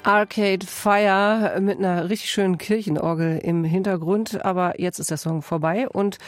Arcade Fire mit einer richtig schönen Kirchenorgel im Hintergrund. Aber jetzt ist der Song vorbei und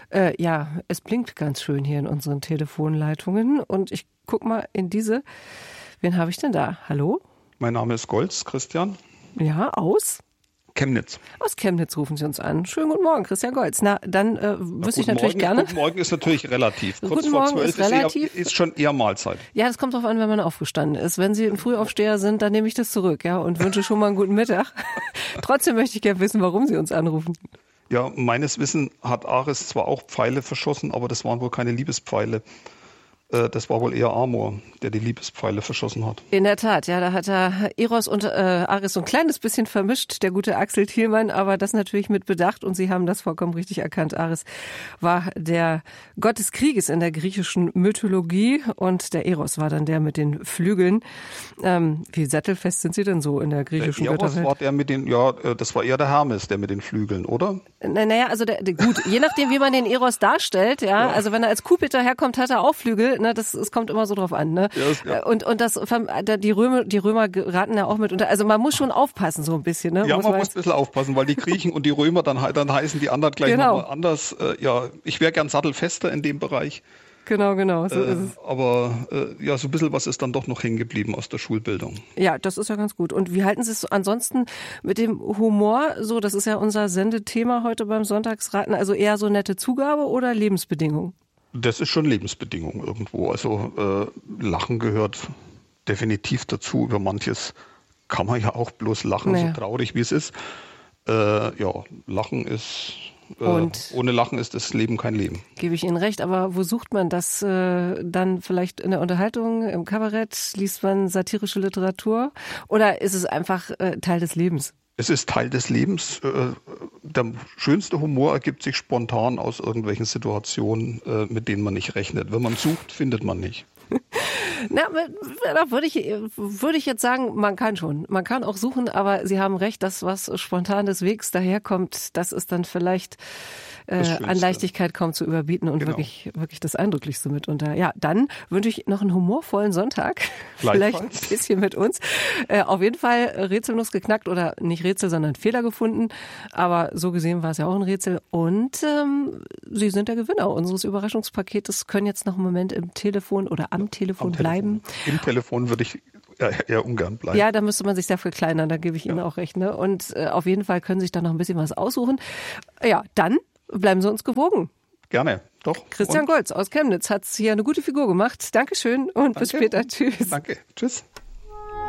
es blinkt ganz schön hier in unseren Telefonleitungen. Und ich guck mal in diese. Wen habe ich denn da? Hallo? Mein Name ist Golz, Christian. Ja, aus? Chemnitz. Aus Chemnitz rufen Sie uns an. Schönen guten Morgen, Christian Golz. Na, dann wüsste ich natürlich gerne. Guten Morgen ist natürlich relativ. Kurz vor 12 ist schon eher Mahlzeit. Ja, das kommt drauf an, wenn man aufgestanden ist. Wenn Sie ein Frühaufsteher sind, dann nehme ich das zurück, ja, und wünsche schon mal einen guten Mittag. Trotzdem möchte ich gerne wissen, warum Sie uns anrufen. Ja, meines Wissens hat Ares zwar auch Pfeile verschossen, aber das waren wohl keine Liebespfeile. Das war wohl eher Amor, der die Liebespfeile verschossen hat. In der Tat, ja, da hat er Eros und Ares so ein kleines bisschen vermischt, der gute Axel Thielmann, aber das natürlich mit Bedacht und Sie haben das vollkommen richtig erkannt. Ares war der Gott des Krieges in der griechischen Mythologie und der Eros war dann der mit den Flügeln. Wie sattelfest sind Sie denn so in der griechischen Götterwelt? Eros war der mit den, das war eher der Hermes, der mit den Flügeln, oder? Naja, also gut, je nachdem, wie man den Eros darstellt, ja, also wenn er als Kuhbitter herkommt, hat er auch Flügel. Ne, es kommt immer so drauf an, ne? Ja. Und die Römer geraten ja auch mit unter. Also man muss schon aufpassen so ein bisschen, ne? Ja, man muss ein bisschen aufpassen, weil die Griechen und die Römer dann heißen die anderen gleich nochmal anders. Ich wäre gern sattelfester in dem Bereich. Genau, so ist es. Aber so ein bisschen was ist dann doch noch hängen geblieben aus der Schulbildung. Ja, das ist ja ganz gut. Und wie halten Sie es ansonsten mit dem Humor? So, das ist ja unser Sendethema heute beim Sonntagsraten. Also eher so nette Zugabe oder Lebensbedingungen? Das ist schon Lebensbedingung irgendwo. Also Lachen gehört definitiv dazu. Über manches kann man ja auch bloß lachen, so traurig wie es ist. Lachen ist... ohne Lachen ist das Leben kein Leben. Gebe ich Ihnen recht, aber wo sucht man das dann vielleicht in der Unterhaltung, im Kabarett? Liest man satirische Literatur? Oder ist es einfach Teil des Lebens? Es ist Teil des Lebens. Der schönste Humor ergibt sich spontan aus irgendwelchen Situationen, mit denen man nicht rechnet. Wenn man sucht, findet man nicht. Na, da würde ich jetzt sagen, man kann schon. Man kann auch suchen, aber Sie haben recht, das, was spontan des Wegs daherkommt, das ist dann vielleicht an Leichtigkeit kaum zu überbieten und wirklich das Eindrücklichste mitunter. Ja, dann wünsche ich noch einen humorvollen Sonntag. Vielleicht ein bisschen mit uns. Auf jeden Fall Rätselnuss geknackt oder nicht Rätsel, sondern Fehler gefunden. Aber so gesehen war es ja auch ein Rätsel. Und Sie sind der Gewinner unseres Überraschungspaketes, können jetzt noch einen Moment im Telefon oder am Telefon bleiben. Im Telefon würde ich eher ungern bleiben. Ja, da müsste man sich sehr verkleinern, da gebe ich Ihnen auch recht. Ne? Und auf jeden Fall können Sie sich da noch ein bisschen was aussuchen. Ja, dann bleiben Sie uns gewogen. Gerne, doch. Christian Golz aus Chemnitz hat hier eine gute Figur gemacht. Dankeschön und bis später. Tschüss. Danke, tschüss.